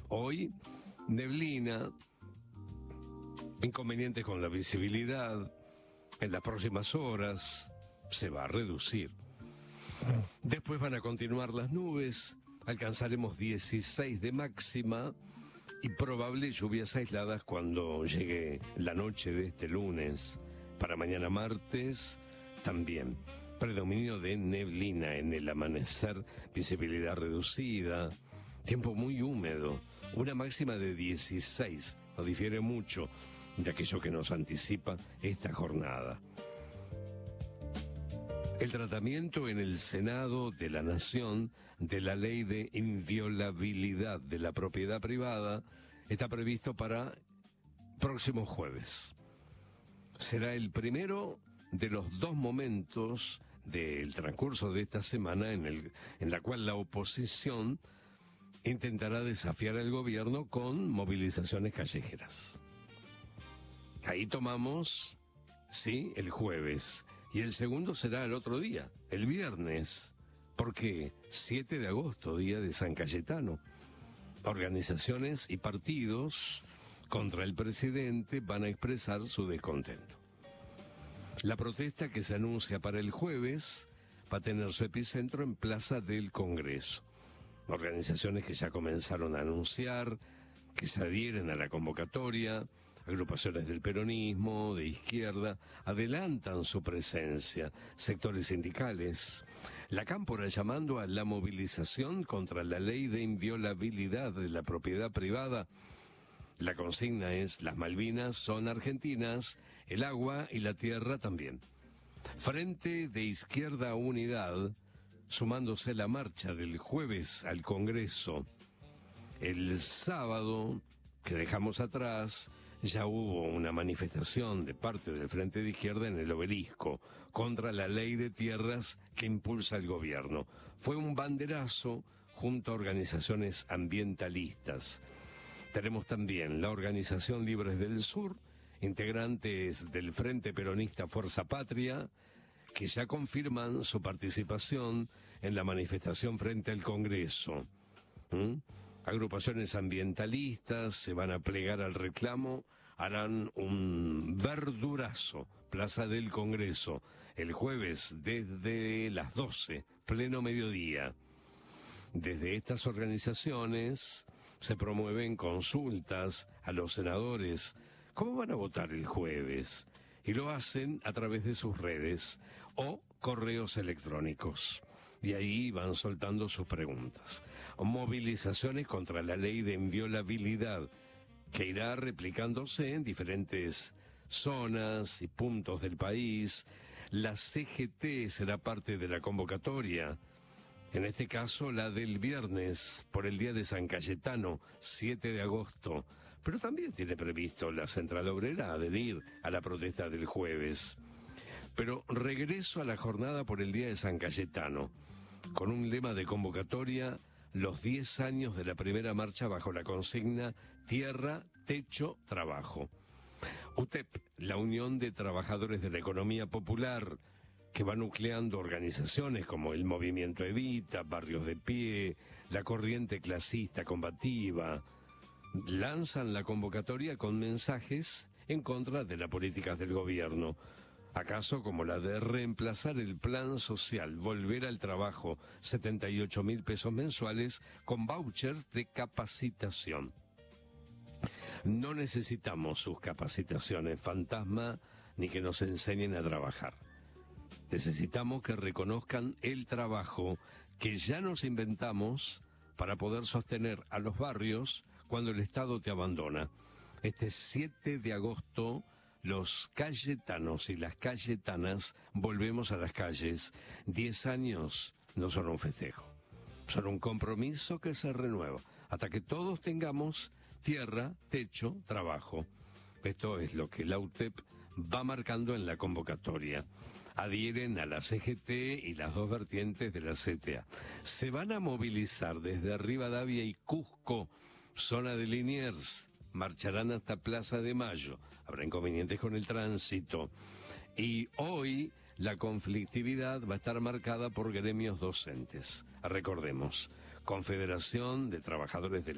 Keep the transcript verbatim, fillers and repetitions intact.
Hoy, neblina, inconvenientes con la visibilidad. En las próximas horas se va a reducir. Después van a continuar las nubes, alcanzaremos dieciséis de máxima y probables lluvias aisladas cuando llegue la noche de este lunes. Para mañana martes también. Predominio de neblina en el amanecer, visibilidad reducida, tiempo muy húmedo, una máxima de dieciséis, no difiere mucho de aquello que nos anticipa esta jornada. El tratamiento en el Senado de la Nación de la Ley de Inviolabilidad de la Propiedad Privada está previsto para próximo jueves. Será el primero de los dos momentos del transcurso de esta semana en, el, en la cual la oposición intentará desafiar al gobierno con movilizaciones callejeras. Ahí tomamos, sí, el jueves. Y el segundo será el otro día, el viernes. Porque siete de agosto, día de San Cayetano. Organizaciones y partidos contra el presidente van a expresar su descontento. La protesta que se anuncia para el jueves va a tener su epicentro en Plaza del Congreso. Organizaciones que ya comenzaron a anunciar que se adhieren a la convocatoria, agrupaciones del peronismo, de izquierda, adelantan su presencia, sectores sindicales. La Cámpora llamando a la movilización contra la ley de inviolabilidad de la propiedad privada. La consigna es: las Malvinas son argentinas, el agua y la tierra también. Frente de Izquierda Unidad, sumándose la marcha del jueves al Congreso. El sábado, que dejamos atrás, ya hubo una manifestación de parte del Frente de Izquierda en el Obelisco contra la ley de tierras que impulsa el gobierno. Fue un banderazo junto a organizaciones ambientalistas. Tenemos también la Organización Libres del Sur, integrantes del Frente Peronista Fuerza Patria, que ya confirman su participación en la manifestación frente al Congreso. ¿Mm? Agrupaciones ambientalistas se van a plegar al reclamo, harán un verdurazo, Plaza del Congreso, el jueves desde las doce, pleno mediodía. Desde estas organizaciones se promueven consultas a los senadores. ¿Cómo van a votar el jueves? Y lo hacen a través de sus redes o correos electrónicos. Y ahí van soltando sus preguntas. Movilizaciones contra la ley de inviolabilidad, que irá replicándose en diferentes zonas y puntos del país. La C G T será parte de la convocatoria. En este caso, la del viernes, por el día de San Cayetano, siete de agosto. Pero también tiene previsto la Central Obrera adherir a la protesta del jueves. Pero regreso a la jornada por el día de San Cayetano, con un lema de convocatoria: los diez años de la primera marcha bajo la consigna Tierra, Techo, Trabajo. U T E P, la Unión de Trabajadores de la Economía Popular, que va nucleando organizaciones como el Movimiento Evita, Barrios de Pie, la Corriente Clasista Combativa, lanzan la convocatoria con mensajes en contra de las políticas del gobierno. ¿Acaso como la de reemplazar el plan social, volver al trabajo, setenta y ocho mil pesos mensuales con vouchers de capacitación? No necesitamos sus capacitaciones fantasma ni que nos enseñen a trabajar. Necesitamos que reconozcan el trabajo que ya nos inventamos para poder sostener a los barrios cuando el Estado te abandona. Este siete de agosto, los cayetanos y las cayetanas volvemos a las calles. Diez años no son un festejo, son un compromiso que se renueva hasta que todos tengamos tierra, techo, trabajo. Esto es lo que la U T E P va marcando en la convocatoria. Adhieren a la C G T y las dos vertientes de la C T A. Se van a movilizar desde Rivadavia y Cusco, zona de Liniers. Marcharán hasta Plaza de Mayo. Habrá inconvenientes con el tránsito. Y hoy la conflictividad va a estar marcada por gremios docentes. Recordemos, Confederación de Trabajadores de